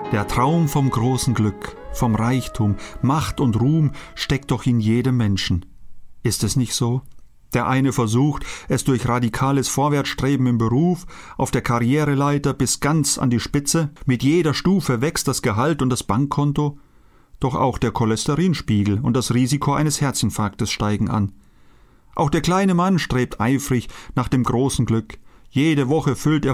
Der Traum vom großen Glück, vom Reichtum, Macht und Ruhm steckt doch in jedem Menschen. Ist es nicht so? Der eine versucht, es durch radikales Vorwärtsstreben im Beruf, auf der Karriereleiter bis ganz an die Spitze. Mit jeder Stufe wächst das Gehalt und das Bankkonto. Doch auch der Cholesterinspiegel und das Risiko eines Herzinfarktes steigen an. Auch der kleine Mann strebt eifrig nach dem großen Glück. Jede Woche füllt er